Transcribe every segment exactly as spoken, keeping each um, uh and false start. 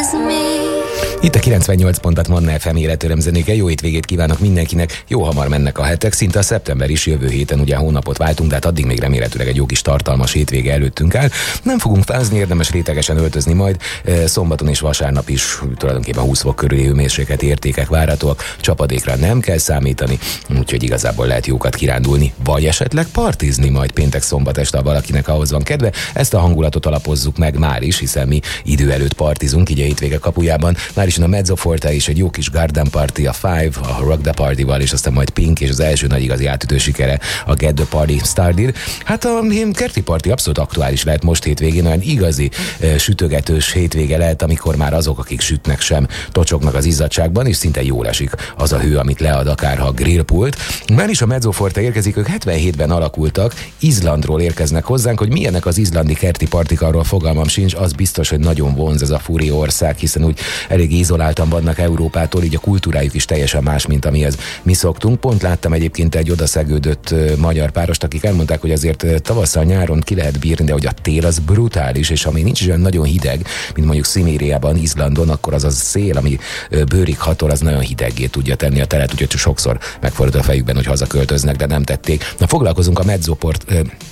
Itt a kilencvennyolc pontat Manna ef em életöröm zenéke. Jó hétvégét kívánok mindenkinek. Jó hamar mennek a hetek, szinte a szeptember is, jövő héten ugye hónapot váltunk, de hát addig még remélhetőleg egy jó kis tartalmas hétvége előttünk áll. Nem fogunk fázni, érdemes rétegesen öltözni majd. Szombaton és vasárnap is tulajdonképpen húsz fok körüli hőmérsékleti értékek várhatóak. Csapadékra nem kell számítani, úgyhogy igazából lehet jókat kirándulni, vagy esetleg partizni majd péntek szombat este, ha valakinek ahhoz van kedve. Ezt a hangulatot alapozzuk meg már is, hiszen mi idő előtt partizunk, így a hétvége kapujában. Már is a Mezzoforte és egy jó kis Garden Party, a Five, a Rock the Party-val, és aztán majd Pink, és az első nagy igazi átütő sikere a Get the Party Started. Hát a kerti party abszolút aktuális lehet most hétvégén, olyan igazi e, sütögetős hétvége lehet, amikor már azok, akik sütnek, sem tocsognak az izzadságban, és szinte jól esik az a hő, amit lead akár ha a grillpult. Már is a Mezzoforte érkezik, ők hetvenhétben alakultak, Izlandról érkeznek hozzánk, hogy milyenek az izlandi kerti partik, arról fogalmam sincs, az biztos, hogy nagyon vonz ez a furi ország, hiszen úgy elég izoláltan vannak Európától, így a kultúrájuk is teljesen más, mint amihez mi szoktunk. Pont láttam egyébként egy odaszegődött magyar párost, akik elmondták, hogy azért tavasszal, nyáron ki lehet bírni, de hogy a tél az brutális, és ami nincs olyan nagyon hideg, mint mondjuk Szimériában, Izlandon, akkor az a szél, ami bőrig hatol, az nagyon hideggé tudja tenni a telet, úgyhogy sokszor megfordult a fejükben, hogy hazaköltöznek, de nem tették. Na, foglalkozunk a Mezzoport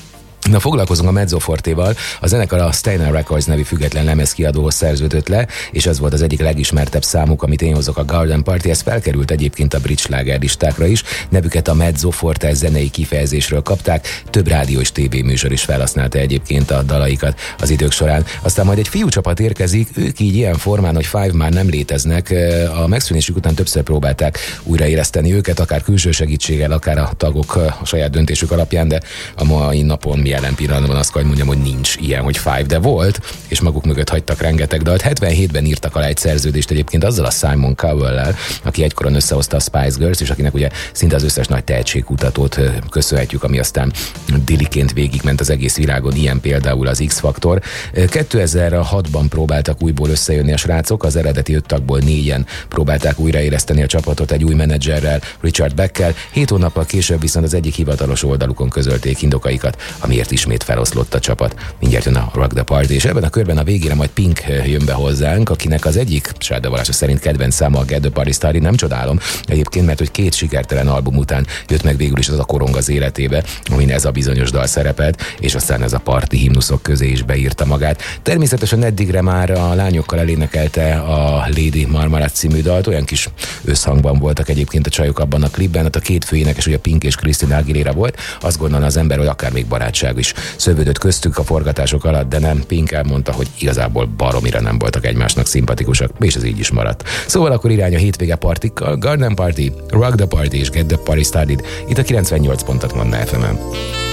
Na foglalkozunk a Mezzofortéval, a zenekar a Steiner Records nevű független lemezkiadóhoz szerződött le, és ez volt az egyik legismertebb számuk, amit én hozok, a Garden Party. Ez felkerült egyébként a brit sláger listákra is, nevüket a Mezzoforte zenei kifejezésről kapták, több rádió és tévé műsor is felhasználta egyébként a dalaikat az idők során. Aztán majd egy fiúcsapat érkezik, ők így ilyen formán, hogy Five már nem léteznek, a megszűnésük után többször próbálták újraéleszteni őket, akár külső segítséggel, akár a tagok a saját döntésük alapján, de a mai napon mi jelen pillanatban azt kell mondjam, hogy nincs ilyen, hogy Five, de volt, és maguk mögött hagytak rengeteg dalt. hetvenhétben írtak alá egy szerződést egyébként azzal a Simon Cowell-lel, aki egykoron összehozta a Spice Girls, és akinek ugye szinte az összes nagy tehetségkutatót köszönhetjük, ami aztán diliként végigment az egész világon, ilyen például az X-Factor. kétezer-hatban próbáltak újból összejönni a srácok, az eredeti öt tagból négyen próbálták újraéleszteni a csapatot egy új menedzserrel, Richard Beckkel. Hét hónappal később viszont az egyik hivatalos oldalukon közölték indokaikat, amiért ismét feloszlott a csapat. Mindjárt jön a Rock the Party, és ebben a körben a végére majd Pink jön be hozzánk, akinek az egyik saját bevallása szerint kedvenc száma a Get the Party Started. Nem csodálom egyébként, mert hogy két sikertelen album után jött meg végül is az a korong az életébe, amin ez a bizonyos dal szerepelt, és aztán ez a party himnuszok közé is beírta magát. Természetesen eddigre már a lányokkal elénekelte a Lady Marmalade című dalt, olyan kis összhangban voltak egyébként a csajok abban a klipben, hát a két főénekes, ugye Pink és Christina Aguilera volt, azt gondolna az ember, hogy akár még barátság is szövődött köztük a forgatások alatt, de nem. Pink elmondta, hogy igazából baromira nem voltak egymásnak szimpatikusak, és ez így is maradt. Szóval akkor irány a hétvége partikkal, Garden Party, Rock the Party és Get the Party Started, itt a kilencvennyolc pontot Manna ef em-en.